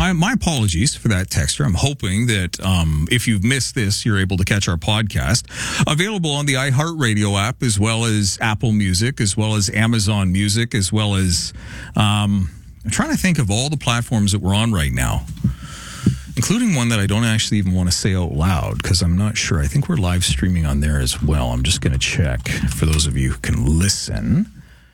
My apologies for that texter. I'm hoping that if you've missed this, you're able to catch our podcast. Available on the iHeartRadio app, as well as Apple Music, as well as Amazon Music, as well as I'm trying to think of all the platforms that we're on right now, including one that I don't actually even want to say out loud because I'm not sure. I think we're live streaming on there as well. I'm just going to check for those of you who can listen.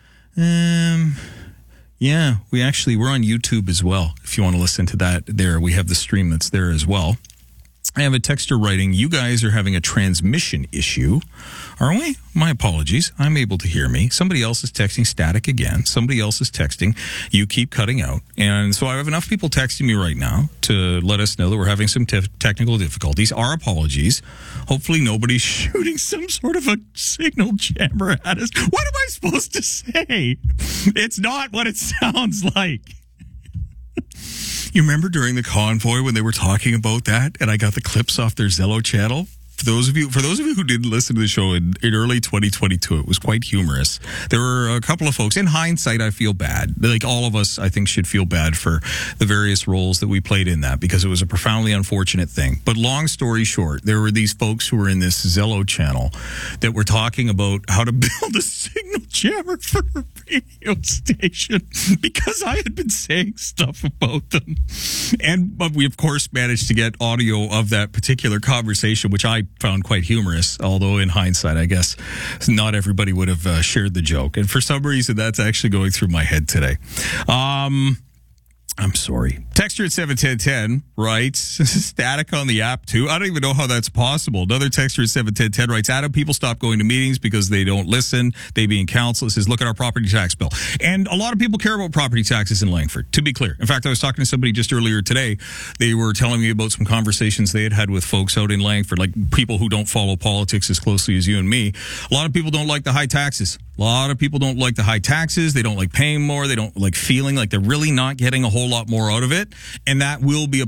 Yeah, we're on YouTube as well. If you want to listen to that there, we have the stream that's there as well. I have a texter writing, you guys are having a transmission issue. Are we? My apologies. I'm able to hear me. Somebody else is texting static again. Somebody else is texting. You keep cutting out. And so I have enough people texting me right now to let us know that we're having some technical difficulties. Our apologies. Hopefully nobody's shooting some sort of a signal jammer at us. What am I supposed to say? It's not what it sounds like. You remember during the convoy when they were talking about that and I got the clips off their Zello channel? For those of you who didn't listen to the show in early 2022, it was quite humorous. There were a couple of folks. In hindsight, I feel bad. Like all of us, I think, should feel bad for the various roles that we played in that because it was a profoundly unfortunate thing. But long story short, there were these folks who were in this Zello channel that were talking about how to build a signal jammer for a radio station because I had been saying stuff about them. But we, of course, managed to get audio of that particular conversation, which I found quite humorous, although in hindsight, I guess not everybody would have shared the joke. And for some reason, that's actually going through my head today. I'm sorry. Texture at 71010 writes, static on the app too. I don't even know how that's possible. Another texture at 71010 writes, Adam, people stop going to meetings because they don't listen. They being counsel. It says, look at our property tax bill. And a lot of people care about property taxes in Langford, to be clear. In fact, I was talking to somebody just earlier today. They were telling me about some conversations they had with folks out in Langford, like people who don't follow politics as closely as you and me. A lot of people don't like the high taxes. A lot of people don't like the high taxes. They don't like paying more. They don't like feeling like they're really not getting a whole lot more out of it. And that will be a